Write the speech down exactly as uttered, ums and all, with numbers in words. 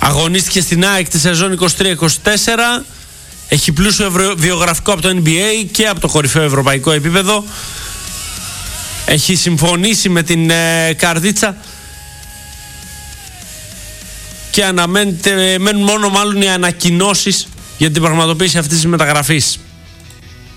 Αγωνίστηκε στην ΑΕΚ τη σεζόν είκοσι τρία είκοσι τέσσερα. Έχει πλούσιο βιογραφικό από το N B A και από το κορυφαίο ευρωπαϊκό επίπεδο. Έχει συμφωνήσει με την ε, Καρδίτσα και αναμένεται, μένουν μόνο μάλλον οι ανακοινώσεις για την πραγματοποίηση αυτής της μεταγραφής.